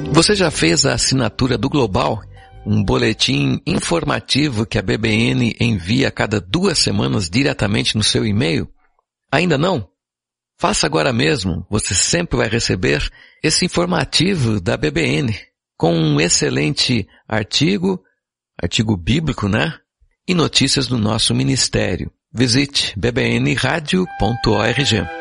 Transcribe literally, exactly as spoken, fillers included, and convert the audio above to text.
Você já fez a assinatura do Global? Um boletim informativo que a B B N envia a cada duas semanas diretamente no seu e-mail? Ainda não? Faça agora mesmo. Você sempre vai receber esse informativo da B B N com um excelente artigo, artigo bíblico, né? E notícias do nosso ministério. Visite b b n radio ponto org.